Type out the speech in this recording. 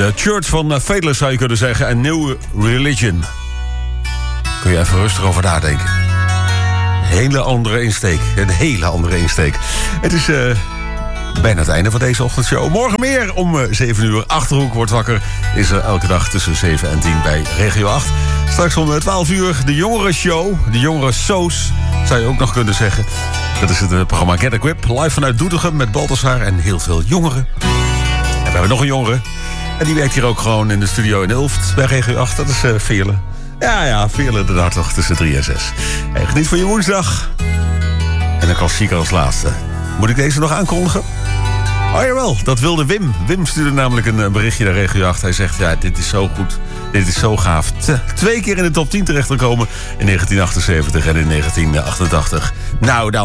De Church van Faithless zou je kunnen zeggen. En New Religion. Kun je even rustig over nadenken. Een hele andere insteek. Het is bijna het einde van deze ochtendshow. Morgen meer om 7 uur. Achterhoek wordt wakker. Is er elke dag tussen 7 en 10 bij Regio 8. Straks om 12 uur de jongerenshow. De jongerensoos, zou je ook nog kunnen zeggen. Dat is het programma Get Equip. Live vanuit Doetinchem met Balthasar en heel veel jongeren. En we hebben nog een jongere. En die werkt hier ook gewoon in de studio in Ulft bij Regio 8. Dat is Veerle. Ja, Veerle de Dartog tussen 3 en 6. En geniet van je woensdag. En een klassieker als laatste. Moet ik deze nog aankondigen? Oh jawel, dat wilde Wim. Wim stuurde namelijk een berichtje naar Regio 8. Hij zegt, ja, dit is zo goed. Dit is zo gaaf. 2 keer in de top 10 terechtgekomen in 1978 en in 1988. Nou,